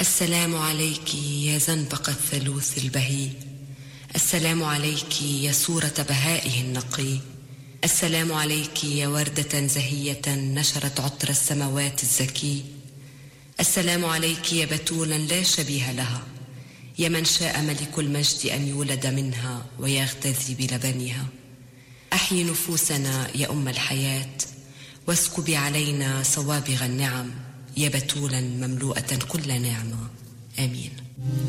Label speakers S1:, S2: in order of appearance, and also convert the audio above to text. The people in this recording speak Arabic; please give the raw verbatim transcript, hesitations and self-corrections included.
S1: السلام عليك يا زنبق الثلوث البهي، السلام عليك يا صورة بهائه النقي، السلام عليك يا وردة زهية نشرت عطر السماوات الزكي، السلام عليك يا بتولا لا شبيه لها، يا من شاء ملك المجد أن يولد منها ويغتذي بلبنها. أحيي نفوسنا يا أم الحياة، واسكبي علينا صوابغ النعم، يا بتولا مملوءة كل نعمة. آمين.